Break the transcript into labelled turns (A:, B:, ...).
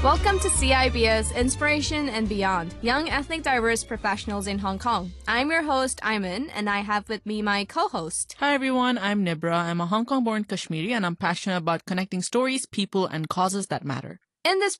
A: Welcome to CIBS Inspiration and Beyond, Young Ethnic Diverse Professionals in Hong Kong. I'm your host, Ayman, and I have with me my co-host.
B: Hi everyone, I'm Nibra. I'm a Hong Kong-born Kashmiri and I'm passionate about connecting stories, people, and causes that matter.
A: In this